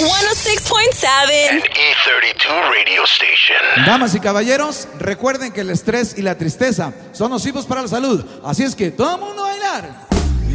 106.7 An E32 radio station. Damas y caballeros, recuerden que el estrés y la tristeza son nocivos para la salud. Así es que todo el mundo a bailar.